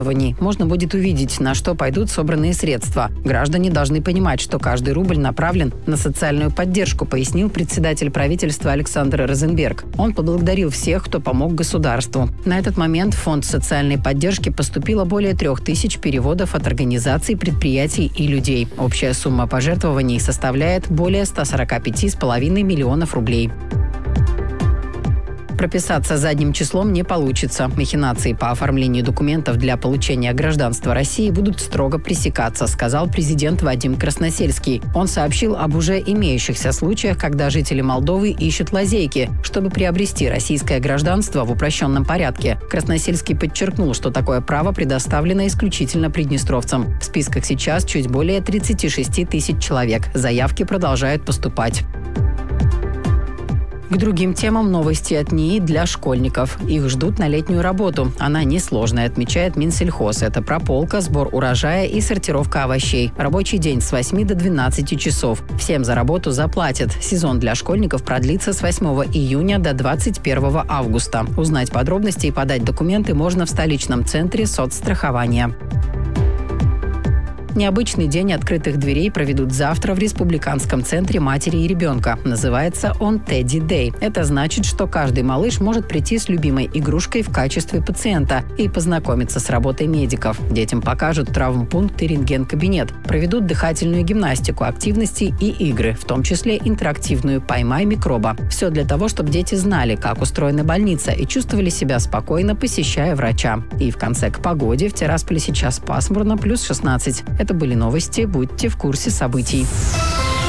можно будет увидеть, на что пойдут собранные средства. Граждане должны понимать, что каждый рубль направлен на социальную поддержку, пояснил председатель правительства Александр Розенберг. Он поблагодарил всех, кто помог государству. На этот момент в Фонд социальной поддержки поступило более 3000 переводов от организаций, предприятий и людей. Общая сумма пожертвований составляет более 145,5 миллионов рублей. Прописаться задним числом не получится. Махинации по оформлению документов для получения гражданства России будут строго пресекаться, сказал президент Вадим Красносельский. Он сообщил об уже имеющихся случаях, когда жители Молдовы ищут лазейки, чтобы приобрести российское гражданство в упрощенном порядке. Красносельский подчеркнул, что такое право предоставлено исключительно приднестровцам. В списках сейчас чуть более 36 тысяч человек. Заявки продолжают поступать. К другим темам новости от НИИ для школьников. Их ждут на летнюю работу. Она несложная, отмечает Минсельхоз. Это прополка, сбор урожая и сортировка овощей. Рабочий день с 8 до 12 часов. Всем за работу заплатят. Сезон для школьников продлится с 8 июня до 21 августа. Узнать подробности и подать документы можно в столичном центре соцстрахования. Необычный день открытых дверей проведут завтра в Республиканском центре матери и ребенка. Называется он Teddy Day. Это значит, что каждый малыш может прийти с любимой игрушкой в качестве пациента и познакомиться с работой медиков. Детям покажут травмпункт и рентген-кабинет. Проведут дыхательную гимнастику, активности и игры, в том числе интерактивную «Поймай микроба». Все для того, чтобы дети знали, как устроена больница и чувствовали себя спокойно, посещая врача. И в конце к погоде. В Тирасполе сейчас пасмурно, плюс 16. Это были новости. Будьте в курсе событий.